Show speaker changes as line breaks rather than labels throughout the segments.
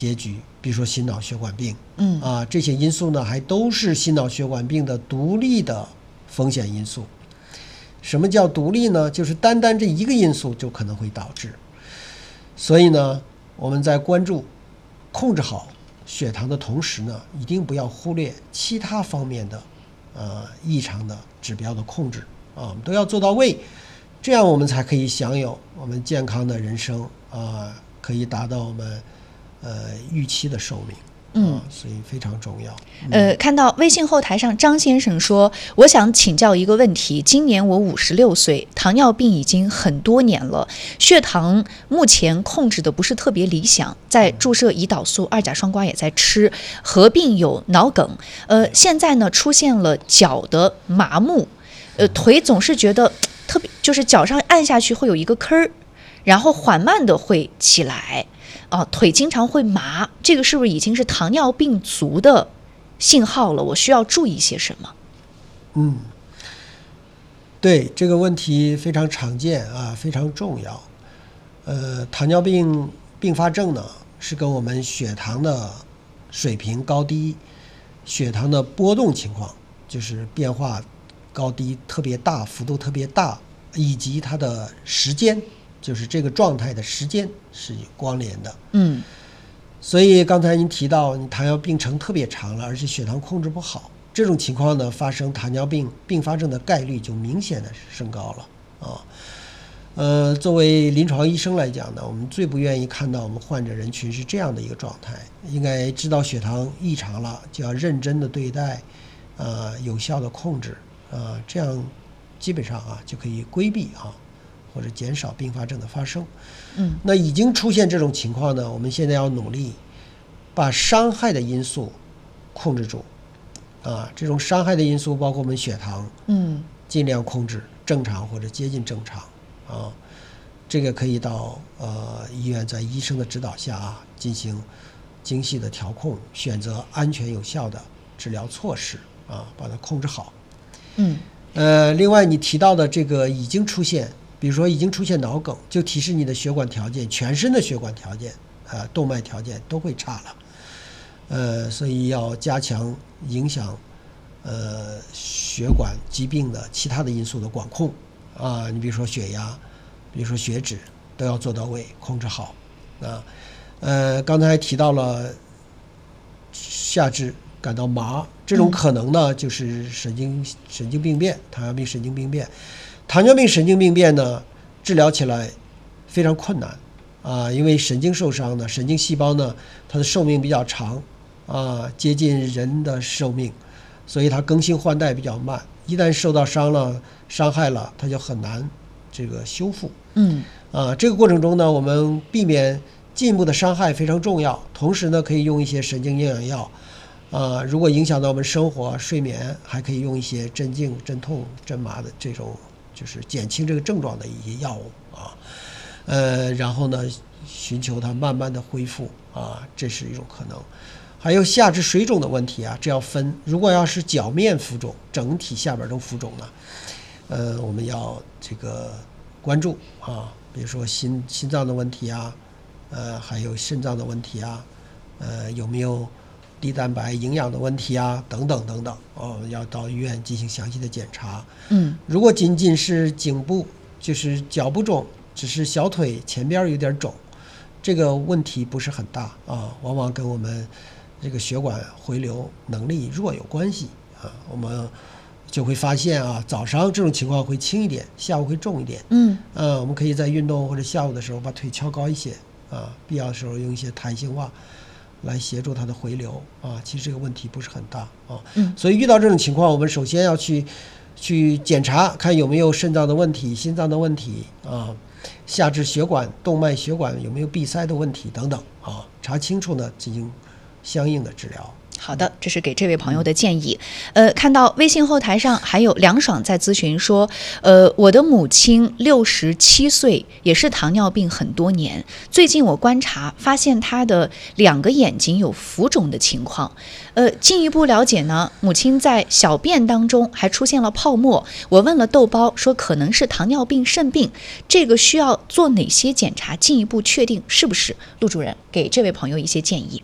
结局，比如说心脑血管病，这些因素呢还都是心脑血管病的独立的风险因素。什么叫独立呢？就是单单这一个因素就可能会导致。所以呢，我们在关注控制好血糖的同时呢，一定不要忽略其他方面的异常的指标的控制我们都要做到位，这样我们才可以享有我们健康的人生可以达到我们预期的寿命。所以非常重要。
看到微信后台上张先生说，我想请教一个问题，今年我56岁，糖尿病已经很多年了，血糖目前控制的不是特别理想，在注射胰岛素，2甲双胍也在吃，合并有脑梗，现在呢出现了脚的麻木，腿总是觉得特别，就是脚上按下去会有一个坑儿，然后缓慢的会起来。腿经常会麻，这个是不是已经是糖尿病足的信号了？我需要注意些什么？
对，这个问题非常常见非常重要。糖尿病并发症呢，是跟我们血糖的水平高低、血糖的波动情况，就是变化高低特别大、幅度特别大，以及它的时间。就是这个状态的时间是有关联的。所以刚才您提到你糖尿病程特别长了，而且血糖控制不好，这种情况呢，发生糖尿病并发症的概率就明显的升高了作为临床医生来讲呢，我们最不愿意看到我们患者人群是这样的一个状态，应该知道血糖异常了，就要认真的对待有效的控制这样基本上就可以规避或者减少并发症的发生。那已经出现这种情况呢，我们现在要努力把伤害的因素控制住这种伤害的因素包括我们血糖尽量控制正常或者接近正常这个可以到医院在医生的指导下进行精细的调控，选择安全有效的治疗措施把它控制好。另外你提到的这个已经出现，比如说已经出现脑梗，就提示你的血管条件，全身的血管条件动脉条件都会差了。所以要加强影响血管疾病的其他的因素的管控你比如说血压，比如说血脂都要做到位，控制好刚才提到了下肢感到麻，这种可能呢就是神经病变，糖尿病神经病变。糖尿病神经病变呢，治疗起来非常困难因为神经受伤呢，神经细胞呢，它的寿命比较长接近人的寿命，所以它更新换代比较慢，一旦受到伤害了，它就很难这个修复。这个过程中呢，我们避免进一步的伤害非常重要，同时呢，可以用一些神经营养药如果影响到我们生活睡眠，还可以用一些镇静、镇痛、镇麻的这种就是减轻这个症状的一些药物然后呢寻求它慢慢的恢复这是一种可能。还有下肢水肿的问题这要分，如果要是脚面浮肿，整体下边都浮肿呢我们要这个关注比如说心脏的问题还有肾脏的问题有没有低蛋白营养的问题等等等等要到医院进行详细的检查。如果仅仅是颈部，就是脚不肿，只是小腿前边有点肿，这个问题不是很大往往跟我们这个血管回流能力弱有关系我们就会发现早上这种情况会轻一点，下午会重一点。我们可以在运动或者下午的时候把腿翘高一些必要的时候用一些弹性袜来协助它的回流其实这个问题不是很大所以遇到这种情况，我们首先要去检查，看有没有肾脏的问题、心脏的问题下肢血管、动脉血管有没有闭塞的问题等等查清楚呢，进行相应的治疗。
好的，这是给这位朋友的建议。看到微信后台上还有梁爽在咨询说，我的母亲67岁，也是糖尿病很多年。最近我观察发现她的2个眼睛有浮肿的情况。进一步了解呢，母亲在小便当中还出现了泡沫。我问了豆包，说可能是糖尿病肾病，这个需要做哪些检查，进一步确定是不是？陆主任给这位朋友一些建议。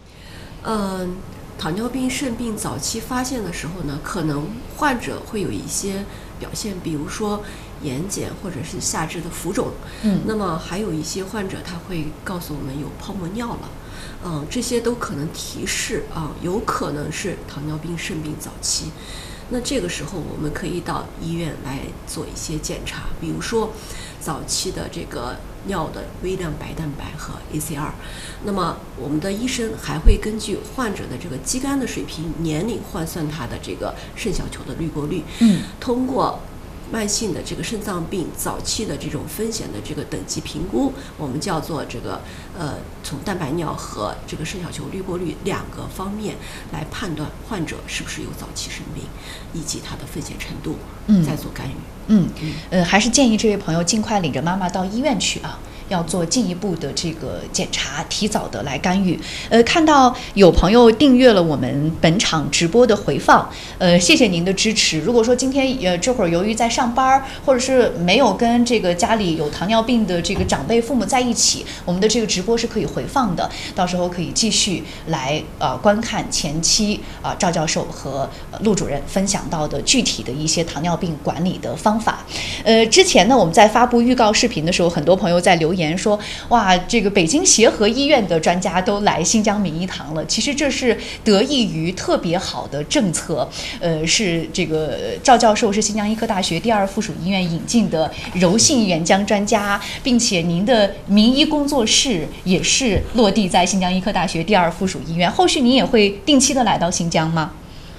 糖尿病肾病早期发现的时候呢，可能患者会有一些表现，比如说眼睑或者是下肢的浮肿。那么还有一些患者他会告诉我们有泡沫尿了。这些都可能提示有可能是糖尿病肾病早期。那这个时候我们可以到医院来做一些检查，比如说早期的这个尿的微量白蛋白和 ACR。那么我们的医生还会根据患者的这个肌酐的水平、年龄换算他的这个肾小球的滤过率。通过慢性的这个肾脏病早期的这种风险的这个等级评估，我们叫做这个从蛋白尿和这个肾小球滤过率2个方面来判断患者是不是有早期肾病以及它的风险程度，再做干预。
还是建议这位朋友尽快领着妈妈到医院去啊，要做进一步的这个检查，提早的来干预。看到有朋友订阅了我们本场直播的回放，谢谢您的支持。如果说今天这会儿由于在上班，或者是没有跟这个家里有糖尿病的这个长辈父母在一起，我们的这个直播是可以回放的，到时候可以继续来观看前期赵教授和陆主任分享到的具体的一些糖尿病管理的方法。之前呢，我们在发布预告视频的时候，很多朋友在留言说，哇，这个北京协和医院的专家都来新疆名医堂了。其实这是得益于特别好的政策，是这个赵教授是新疆医科大学第2附属医院引进的柔性援疆专家，并且您的名医工作室也是落地在新疆医科大学第2附属医院。后续您也会定期的来到新疆吗？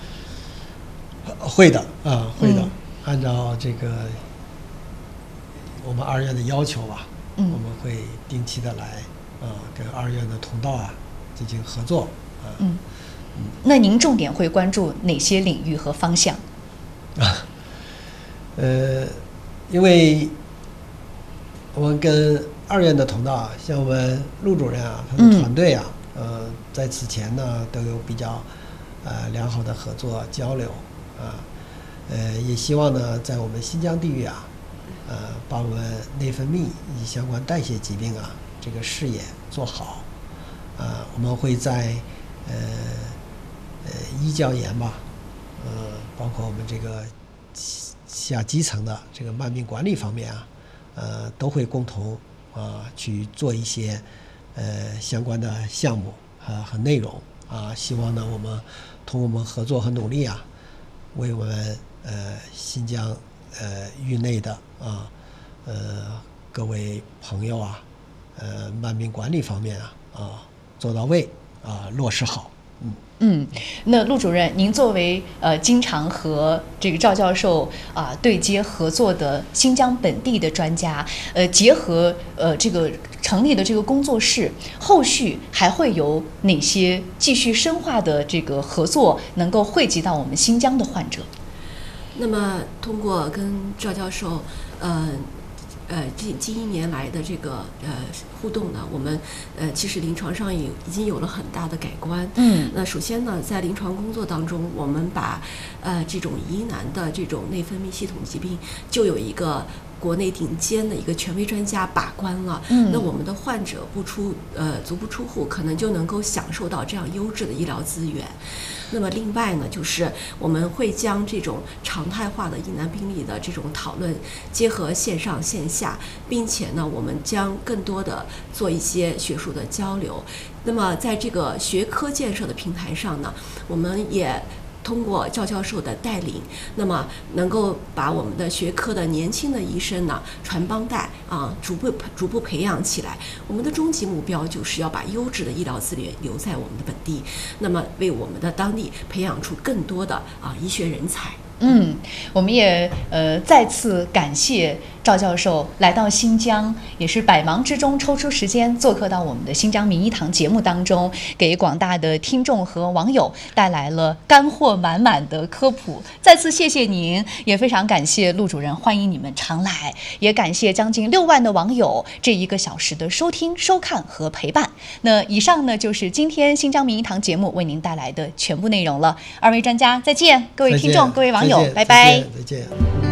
会的会的，按照这个我们2院的要求吧，我们会定期的来跟2院的同道进行合作。
那您重点会关注哪些领域和方向？
因为我们跟2院的同道，像我们陆主任他的团队在此前呢都有比较良好的合作交流也希望呢在我们新疆地域把我们内分泌以及相关代谢疾病这个事业做好。我们会在医教研吧，包括我们这个下基层的这个慢病管理方面都会共同去做一些相关的项目和内容希望呢我们通过我们合作和努力为我们新疆域内的各位朋友慢病管理方面做到位落实好。
那陆主任，您作为经常和这个赵教授对接合作的新疆本地的专家，结合这个成立的这个工作室，后续还会有哪些继续深化的这个合作，能够惠及到我们新疆的患者？
那么通过跟赵教授近1年来的这个互动呢，我们其实临床上已经有了很大的改观。那首先呢，在临床工作当中，我们把这种疑难的这种内分泌系统疾病，就有一个国内顶尖的一个权威专家把关了。那我们的患者足不出户，可能就能够享受到这样优质的医疗资源。那么另外呢，就是我们会将这种常态化的疑难病例的这种讨论结合线上线下，并且呢，我们将更多的做一些学术的交流。那么在这个学科建设的平台上呢，我们也通过赵教授的带领，那么能够把我们的学科的年轻的医生呢传帮带逐步培养起来。我们的终极目标就是要把优质的医疗资源留在我们的本地，那么为我们的当地培养出更多的医学人才。
我们也再次感谢赵教授来到新疆，也是百忙之中抽出时间做客到我们的新疆名医堂节目当中，给广大的听众和网友带来了干货满满的科普。再次谢谢您，也非常感谢陆主任，欢迎你们常来，也感谢将近6万的网友这1个小时的收听、收看和陪伴。那以上呢就是今天新疆名医堂节目为您带来的全部内容了。2位专家再见，各位听众、各位网友，拜拜。
再见。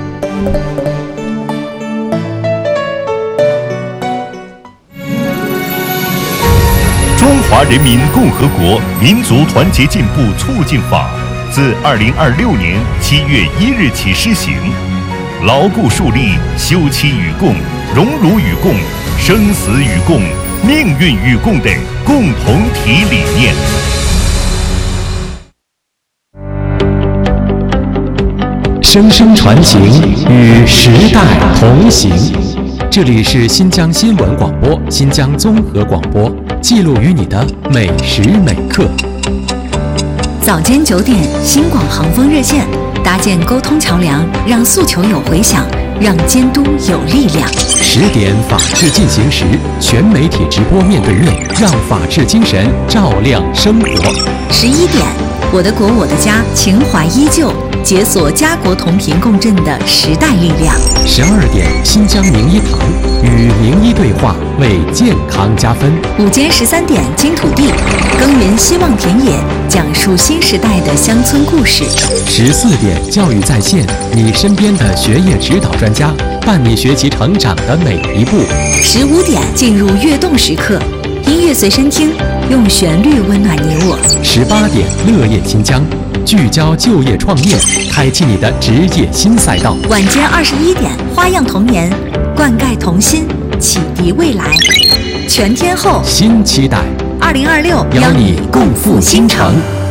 中华人民共和国民族团结进步促进法自2026年7月1日起施行，牢固树立休戚与共、荣辱与共、生死与共、命运与共的共同体理念。
声声传情，与时代同行。这里是新疆新闻广播、新疆综合广播，记录于你的每时每刻。
早间9点，新广航风热线，搭建沟通桥梁，让诉求有回响，让监督有力量。
10点，法治进行时，全媒体直播面对面，让法治精神照亮生活。
11点，我的国我的家，情怀依旧，解锁家国同频共振的时代力量。
12点，新疆名医堂与名医对话，为健康加分。
午间13点，金土地，耕耘希望田野，讲述新时代的乡村故事。
14点，教育在线，你身边的学业指导专家，伴你学习成长的每一步。
15点，进入跃动时刻，音乐随身听，用旋律温暖你我。
18点，乐业新疆，聚焦就业创业，开启你的职业新赛道。
晚间21点，花样童年，灌溉童心，启迪未来。全天候
新期待，
2026，
邀你共赴新城。